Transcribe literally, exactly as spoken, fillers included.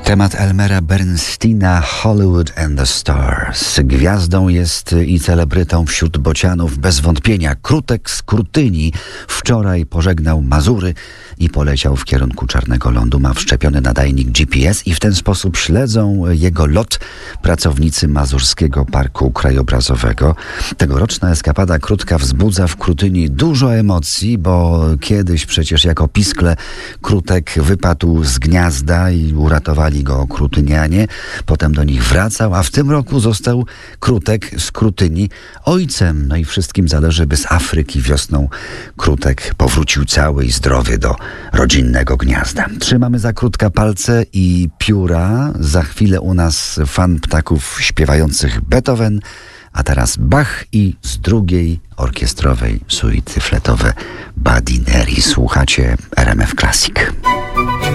Temat Elmera Bernsteina Hollywood and the Stars. Gwiazdą jest i celebrytą wśród bocianów bez wątpienia. Krutek z Krutyni wczoraj pożegnał Mazury i poleciał w kierunku Czarnego Lądu. Ma wszczepiony nadajnik G P S i w ten sposób śledzą jego lot pracownicy Mazurskiego Parku Krajobrazowego. Tegoroczna eskapada Krutka wzbudza w Krutyni dużo emocji, bo kiedyś przecież jako piskle Krutek wypadł z gniazda i uratowali go Krutynianie. Potem do nich wracał, a w tym roku został Krutek z Krutyni ojcem. No i wszystkim zależy, by z Afryki wiosną Krutek powrócił cały i zdrowy do rodzinnego gniazda. Trzymamy za Krutka palce i pióra. Za chwilę u nas fan ptaków śpiewających Beethoven, a teraz Bach i z drugiej orkiestrowej suity fletowe Badineri. Słuchacie R M F Classic.